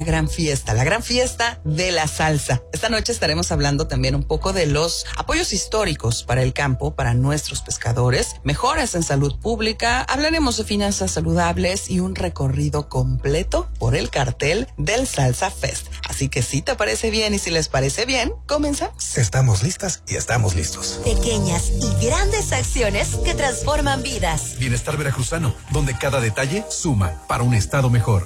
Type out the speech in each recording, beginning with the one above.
gran fiesta, la gran fiesta de la salsa. Esta noche estaremos hablando también un poco de los apoyos históricos para el campo, para nuestros pescadores, mejoras en salud pública, hablaremos de finanzas saludables y un recorrido completo por el cartel del Salsa Fest. Así que si te parece bien y si les parece bien, comenzamos. Estamos listas y estamos listos. Pequeñas y grandes acciones que transforman vidas. Bienestar veracruzano, donde cada detalle suma para un estado mejor.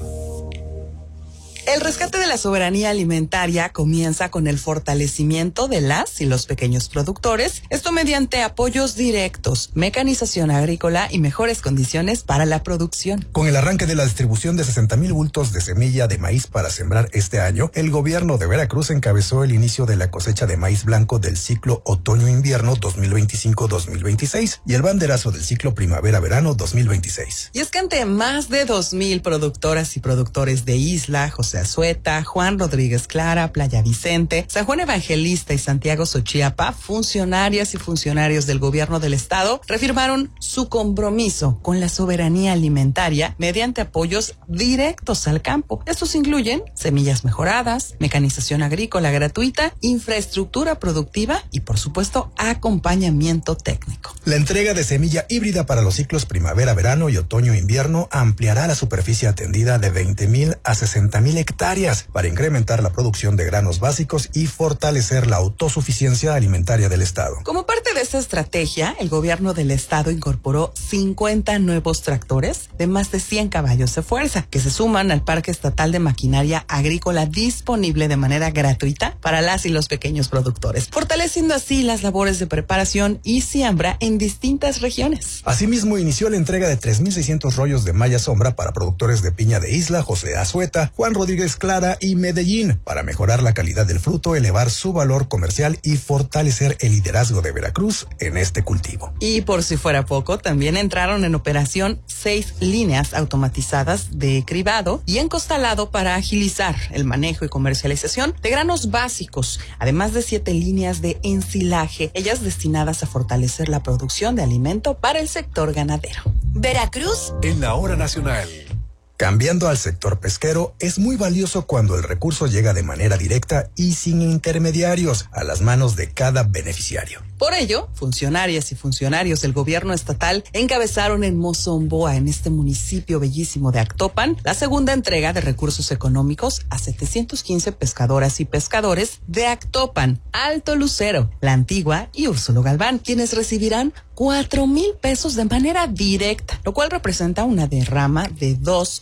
El rescate de la soberanía alimentaria comienza con el fortalecimiento de las y los pequeños productores, esto mediante apoyos directos, mecanización agrícola y mejores condiciones para la producción. Con el arranque de la distribución de 60,000 bultos de semilla de maíz para sembrar este año, el gobierno de Veracruz encabezó el inicio de la cosecha de maíz blanco del ciclo otoño-invierno 2025-2026 y el banderazo del ciclo primavera-verano 2026. Y es que ante más de 2,000 productoras y productores de Isla, José Azueta, Juan Rodríguez Clara, Playa Vicente, San Juan Evangelista y Santiago Xochiapa, funcionarias y funcionarios del gobierno del estado reafirmaron su compromiso con la soberanía alimentaria mediante apoyos directos al campo. Estos incluyen semillas mejoradas, mecanización agrícola gratuita, infraestructura productiva y, por supuesto, acompañamiento técnico. La entrega de semilla híbrida para los ciclos primavera-verano y otoño-invierno ampliará la superficie atendida de 20,000 a 60,000 hectáreas para incrementar la producción de granos básicos y fortalecer la autosuficiencia alimentaria del estado. Como parte de esta estrategia, el gobierno del estado incorporó 50 nuevos tractores de más de 100 caballos de fuerza que se suman al Parque Estatal de Maquinaria Agrícola disponible de manera gratuita para las y los pequeños productores, fortaleciendo así las labores de preparación y siembra en distintas regiones. Asimismo, inició la entrega de 3,600 rollos de malla sombra para productores de piña de Isla, José Azueta, Juan Rodríguez Clara y Medellín para mejorar la calidad del fruto, elevar su valor comercial y fortalecer el liderazgo de Veracruz en este cultivo. Y por si fuera poco, también entraron en operación 6 líneas automatizadas de cribado y encostalado para agilizar el manejo y comercialización de granos básicos, además de 7 líneas de ensilaje, ellas destinadas a fortalecer la producción de alimento para el sector ganadero. Veracruz En la hora nacional. Cambiando al sector pesquero, es muy valioso cuando el recurso llega de manera directa y sin intermediarios a las manos de cada beneficiario. Por ello, funcionarias y funcionarios del gobierno estatal encabezaron en Mozomboa, en este municipio bellísimo de Actopan, la segunda entrega de recursos económicos a 715 pescadoras y pescadores de Actopan, Alto Lucero, La Antigua y Úrsulo Galván, quienes recibirán 4,000 pesos de manera directa, lo cual representa una derrama de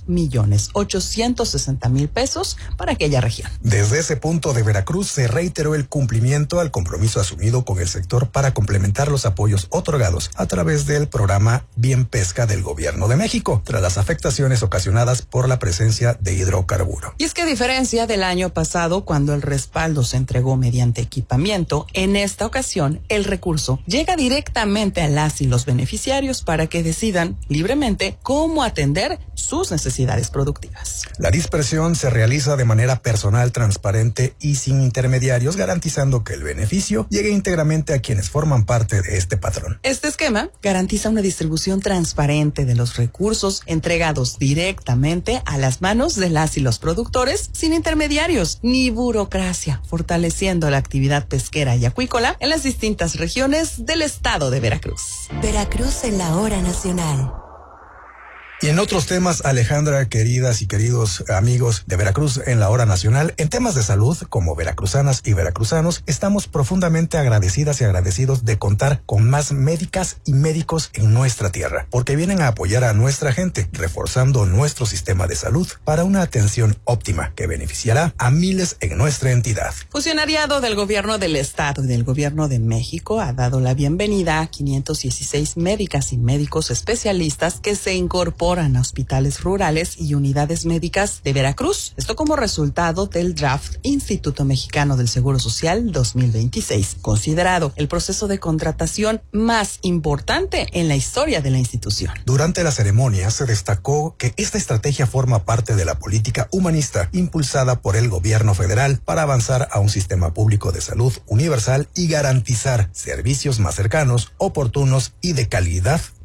2,860,000 pesos para aquella región. Desde ese punto de Veracruz se reiteró el cumplimiento al compromiso asumido con el sector para complementar los apoyos otorgados a través del programa Bien Pesca del Gobierno de México, tras las afectaciones ocasionadas por la presencia de hidrocarburo. Y es que a diferencia del año pasado, cuando el respaldo se entregó mediante equipamiento, en esta ocasión el recurso llega directamente a las y los beneficiarios para que decidan libremente cómo atender sus necesidades productivas. La dispersión se realiza de manera personal, transparente y sin intermediarios, garantizando que el beneficio llegue íntegramente a quienes forman parte de este patrón. Este esquema garantiza una distribución transparente de los recursos entregados directamente a las manos de las y los productores, sin intermediarios ni burocracia, fortaleciendo la actividad pesquera y acuícola en las distintas regiones del estado de Veracruz. Veracruz en la hora nacional. Y en otros temas, Alejandra, queridas y queridos amigos de Veracruz en la hora nacional, en temas de salud, como veracruzanas y veracruzanos, estamos profundamente agradecidas y agradecidos de contar con más médicas y médicos en nuestra tierra, porque vienen a apoyar a nuestra gente, reforzando nuestro sistema de salud para una atención óptima que beneficiará a miles en nuestra entidad. Funcionariado del gobierno del estado y del gobierno de México ha dado la bienvenida a 516 médicas y médicos especialistas que se incorporan a hospitales rurales y unidades médicas de Veracruz. Esto como resultado del draft Instituto Mexicano del Seguro Social 2026, considerado el proceso de contratación más importante en la historia de la institución. Durante la ceremonia se destacó que esta estrategia forma parte de la política humanista impulsada por el gobierno federal para avanzar a un sistema público de salud universal y garantizar servicios más cercanos, oportunos y de calidad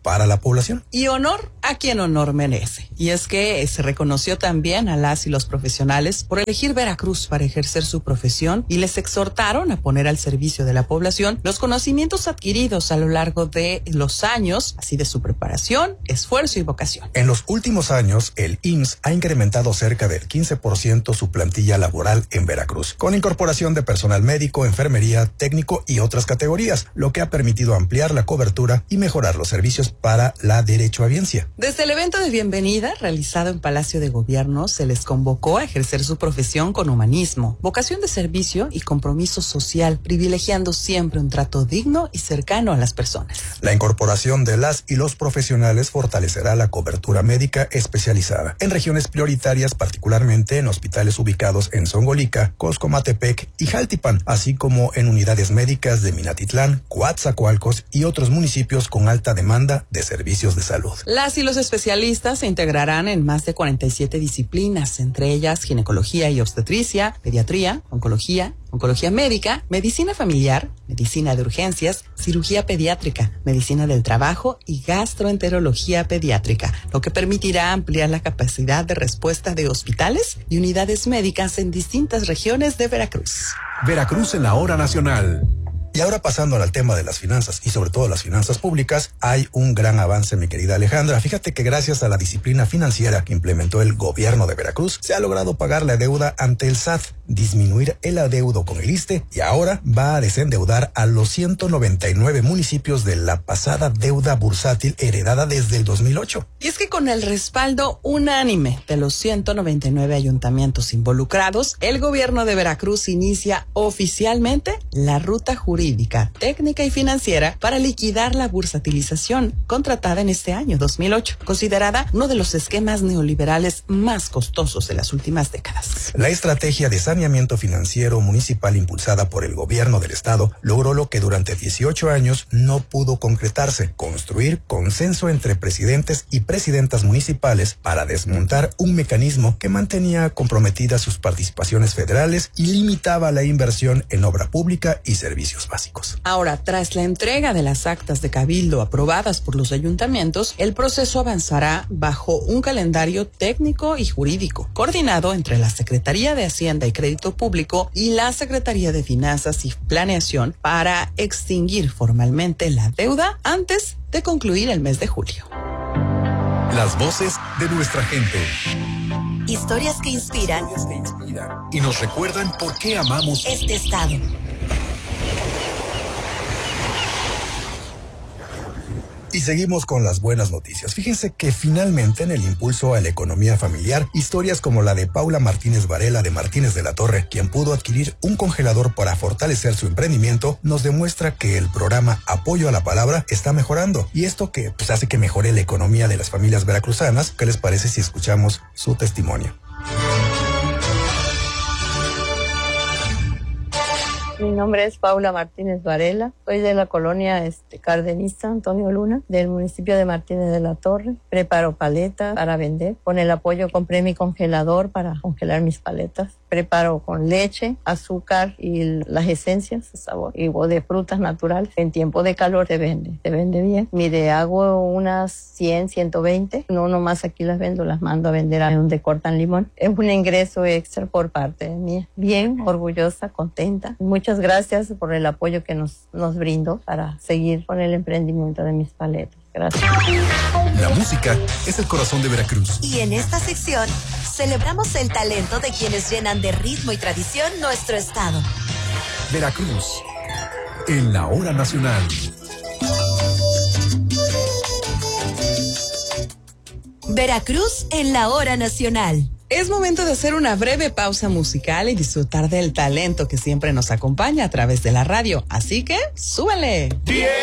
para la población. Y honor a quien honor merece. Y es que se reconoció también a las y los profesionales por elegir Veracruz para ejercer su profesión y les exhortaron a poner al servicio de la población los conocimientos adquiridos a lo largo de los años, así de su preparación, esfuerzo y vocación. En los últimos años, el IMSS ha incrementado cerca del 15% su plantilla laboral en Veracruz, con incorporación de personal médico, enfermería, técnico y otras categorías, lo que ha permitido ampliar la cobertura y mejorar los servicios para la derechohabiencia. Desde el evento de bienvenida realizado en Palacio de Gobierno, se les convocó a ejercer su profesión con humanismo, vocación de servicio y compromiso social, privilegiando siempre un trato digno y cercano a las personas. La incorporación de las y los profesionales fortalecerá la cobertura médica especializada en regiones prioritarias, particularmente en hospitales ubicados en Zongolica, Coscomatepec y Jaltipan, así como en unidades médicas de Minatitlán, Coatzacoalcos y otros municipios con alta demanda de servicios de salud. Las y los especialistas se integrarán en más de 47 disciplinas, entre ellas ginecología y obstetricia, pediatría, oncología médica, medicina familiar, medicina de urgencias, cirugía pediátrica, medicina del trabajo y gastroenterología pediátrica, lo que permitirá ampliar la capacidad de respuesta de hospitales y unidades médicas en distintas regiones de Veracruz. Veracruz en la hora nacional. Y ahora pasando al tema de las finanzas y sobre todo las finanzas públicas, hay un gran avance, mi querida Alejandra. Fíjate que gracias a la disciplina financiera que implementó el gobierno de Veracruz, se ha logrado pagar la deuda ante el SAT, disminuir el adeudo con el ISSSTE y ahora va a desendeudar a los 199 municipios de la pasada deuda bursátil heredada desde el 2008. Y es que con el respaldo unánime de los 199 ayuntamientos involucrados, el gobierno de Veracruz inicia oficialmente la ruta jurídica, técnica y financiera para liquidar la bursatilización contratada en este año 2008, considerada uno de los esquemas neoliberales más costosos de las últimas décadas. La estrategia de saneamiento financiero municipal impulsada por el gobierno del estado logró lo que durante 18 años no pudo concretarse: construir consenso entre presidentes y presidentas municipales para desmontar un mecanismo que mantenía comprometidas sus participaciones federales y limitaba la inversión en obra pública y servicios básicos. Ahora, tras la entrega de las actas de cabildo aprobadas por los ayuntamientos, el proceso avanzará bajo un calendario técnico y jurídico, coordinado entre la Secretaría de Hacienda y Crédito Público y la Secretaría de Finanzas y Planeación para extinguir formalmente la deuda antes de concluir el mes de julio. Las voces de nuestra gente. Historias que inspiran Y nos recuerdan por qué amamos este estado. Y seguimos con las buenas noticias. Fíjense que finalmente en el impulso a la economía familiar, historias como la de Paula Martínez Varela de Martínez de la Torre, quien pudo adquirir un congelador para fortalecer su emprendimiento, nos demuestra que el programa Apoyo a la Palabra está mejorando. Y esto que hace que mejore la economía de las familias veracruzanas. ¿Qué les parece si escuchamos su testimonio? Mi nombre es Paula Martínez Varela, soy de la colonia Cardenista Antonio Luna, del municipio de Martínez de la Torre. Preparo paletas para vender. Con el apoyo compré mi congelador para congelar mis paletas. Preparo con leche, azúcar y las esencias de sabor y de frutas naturales. En tiempo de calor se vende bien. Mire, hago unas 100, 120. No nomás aquí las vendo, las mando a vender a donde cortan limón. Es un ingreso extra por parte de mí. Bien, orgullosa, contenta. Muchas gracias por el apoyo que nos brindó para seguir con el emprendimiento de mis paletas. Gracias. La música es el corazón de Veracruz. Y en esta sección celebramos el talento de quienes llenan de ritmo y tradición nuestro estado. Veracruz en la hora nacional. Veracruz en la hora nacional. Es momento de hacer una breve pausa musical y disfrutar del talento que siempre nos acompaña a través de la radio. Así que, ¡súbele!